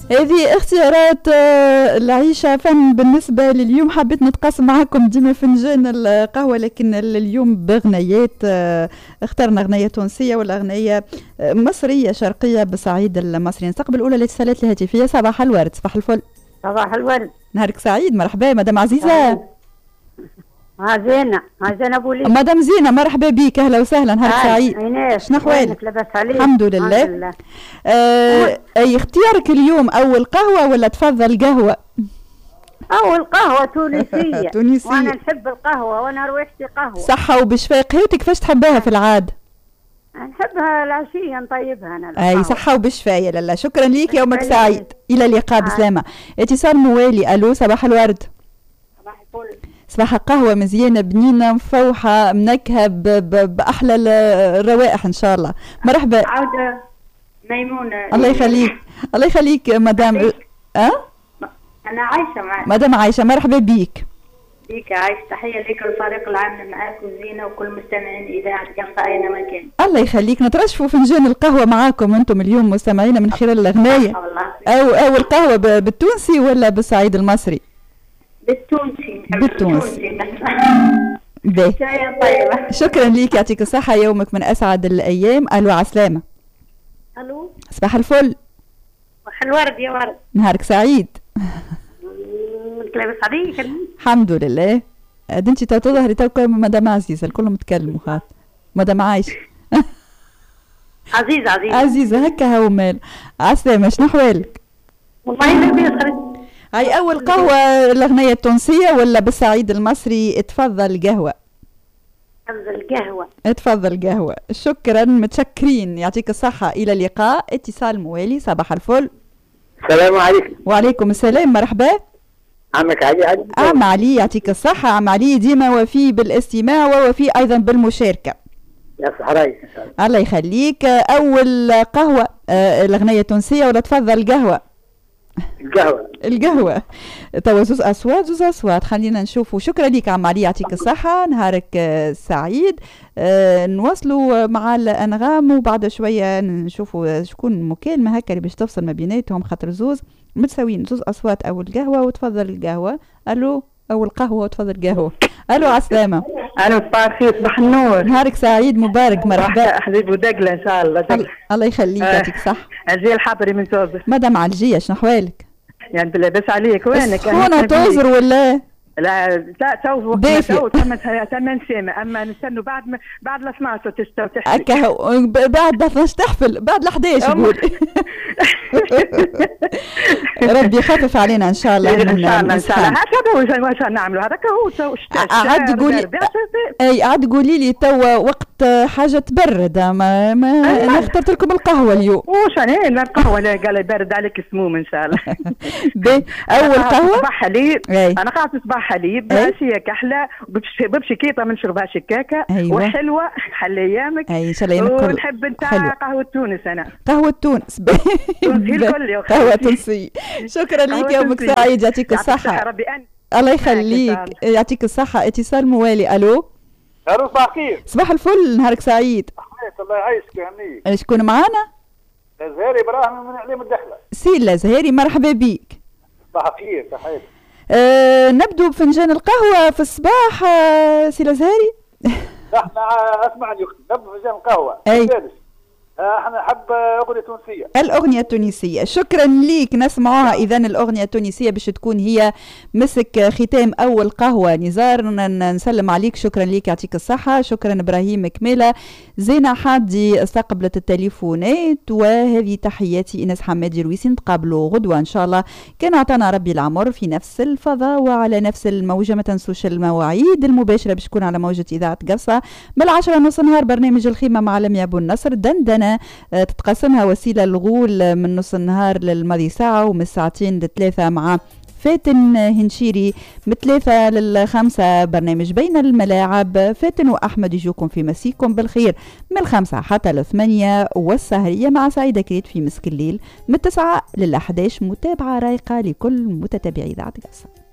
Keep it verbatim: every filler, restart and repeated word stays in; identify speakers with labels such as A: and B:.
A: هذه اختيارات العيشة فن بالنسبة لليوم. حبيت نتقاسم معكم ديما فنجان القهوة، لكن اليوم بغنيات اخترنا غنية تونسية ولا غنية مصرية شرقية بصعيد المصري. نستقبل الأولى الاتصالات الهاتفية. صباح الورد. صباح الفل.
B: صباح الورد.
A: نهارك سعيد. مرحبا مدام عزيزة.
B: ها زينة، ها زينة بولي.
A: مدام زينة مرحبا بيك، أهلا وسهلا. نهارك سعيد. شنو أحوالك؟
B: لاباس عليك؟
A: الحمد لله. الحمد لله. آه أي اختيارك اليوم أول قهوة ولا تفضل قهوة؟
B: أول قهوة تونسية.
A: تونسية.
B: وأنا نحب القهوة وأنا رويحتي قهوة.
A: صحة وبشفاء. قهوتك كيفاش تحبها في العادة؟
B: نحبها العشية نطيبها أنا.
A: أي صحة وبشفاء يا لالا. شكرا ليك، يومك سعيد. إلى اللقاء بسلامة. اتصال موالي. ألو صباح الورد.
B: صباح الفل.
A: صباح قهوة مزيانة بنينة مفوحة منكهة بأحلى الروائح إن شاء الله. مرحبا.
B: عودة ميمونة.
A: الله يخليك. الله يخليك مدام. أه؟
B: أنا عايشة معك.
A: مدام عايشة مرحبا بيك.
B: بيك عايشة. تحية لك الفريق العام معاك وزينة وكل مستمعين إذاعة قصة أينما كان.
A: الله يخليك. نترشفوا فنجان القهوة معاكم أنتم اليوم مستمعينا من خلال الأغنية. أو أو القهوة بالتونسي ولا بالصعيد المصري؟
B: بالتونسي.
A: بالتونسي.
B: باهي. طيبة.
A: شكرا ليك، يعطيك الصحة، يومك من أسعد الأيام. ألو عسلامة.
B: ألو
A: صباح الفل.
B: صباح الورد يا ورد.
A: نهارك سعيد.
B: لاباس عليك؟
A: الحمد لله. انتي تو تظهري تو مدام عزيزة الكل متكلموا خاطر مدام عايشة.
B: عزيزة عزيزة
A: عزيزة هكا هو مال. عسلامة. شنو أحوالك؟
B: والله لاباس.
A: هاي أول قهوة الأغنية التونسية ولا بالصعيد المصري؟ تفضل قهوة.
B: تفضل قهوة.
A: تفضل قهوة. شكرا متشكرين، يعطيك الصحة. إلى اللقاء. اتصال موالي. صباح الفل.
C: السلام عليكم.
A: وعليكم السلام. مرحبا.
C: عمك علي. علي
A: عم علي يعطيك الصحة. عم علي ديما وفي بالاستماع ووفي أيضا بالمشاركة.
C: يا صحراي.
A: الله يخليك. أول قهوة آه الأغنية التونسية ولا تفضل قهوة؟
C: القهوة.
A: القهوة. توا زوز أصوات زوز أصوات. خلينا نشوفوا. شكرا لك عم علي، يعطيك الصحة. نهارك آه سعيد. آه نواصلوا مع الأنغام وبعد شوية نشوفوا شكون مكالمة هكا اللي باش تفصل ما بيناتهم، خاطر زوز متساويين. زوز أصوات. أول قهوة وتفضل القهوة. ألو. أول قهوة وتفضل قهوة. ألو عسلامة.
D: ألو صباح الخير. صباح النور.
A: نهارك سعيد مبارك. مرحبا.
D: حبيب ودقلة إن شاء الله.
A: الله يخليك يعطيك صح.
D: عزيز الحضري من توزر.
A: مدام علجية شنو أحوالك؟
D: يعني لاباس عليك. وينك؟
A: سخونة توزر ولا؟
D: لا لا تو تو ثم ثمان سامة، اما نستنوا بعد ما بعد ل اثناش تشتو تحفل.
A: هكا بعد اثناش تحفل بعد ل احداش قول. ربي يخفف علينا ان شاء الله.
D: ان شاء الله ان شاء الله. هكذا واش نعملوا هذاك هو
A: عاد قولي. اي عاد قولي لي توا وقت حاجه تبرد. ما, ما انا اخترت لكم القهوه اليوم.
D: واش انا لا القهوه لا قال يبرد عليك السموم ان شاء الله.
A: اول قهوه
D: صباح حليب. انا قاعده صباح حليب عشيه كحله بشكيطه ما نشربها شكاكه. أيوة. وحلوه حل ايامك.
A: اي ان شاء الله ينقل.
D: ونحب نتاع قهوه تونس. انا
A: قهوه تونس.
D: الكل
A: قهوه تونسيه. شكرا لك، يومك سعيد، يعطيك الصحه.
D: ربي أن...
A: الله يخليك يعطيك الصحه. اتصال موالي. الو.
C: الو صباح الخير.
A: صباح الفل. نهارك سعيد.
C: الله يعيشك ويهنيك.
A: شكون معانا؟
C: الازهري ابراهيم من عليم الدخله.
A: سي الازهري مرحبا بيك.
C: صباح الخير. تحياتي.
A: أه نبدو بفنجان القهوة في الصباح. أه سي الازهري.
C: احنا اسمعني اختي نبدو بفنجان القهوة.
A: اي
C: احنا نحب اغنية تونسية.
A: الاغنية التونسية. شكرا ليك. نسمعوها اذا الاغنية التونسية باش تكون هي مسك ختام اول قهوة. نزار نسلم عليك. شكرا ليك يعطيك الصحة. شكرا ابراهيم كميلة. زينة حادي استقبلت التليفونات. وهذه تحياتي ايناس حمادي رويسي. نتقابلوا غدوة ان شاء الله كان عطانا ربي العمر في نفس الفضاء وعلى نفس الموجة. ما تنسوش المواعيد المباشرة باش تكون على موجة اذاعة قصة بالعشرة نص نهار. برنامج الخيمة مع لميا ابو النصر. دندنة تتقسمها وسيلة الغول من نص النهار للماضي ساعة، ومن الساعتين لثلاثة مع فاتن هنشيري، من ثلاثة للخمسة برنامج بين الملاعب. فاتن وأحمد يجوكم في مسيكم بالخير من الخمسة حتى الثمانية، والسهرية مع سعيدة كريت في مسك الليل من التسعة للأحداش. متابعة رايقة لكل متتابعي إذاعة قصة.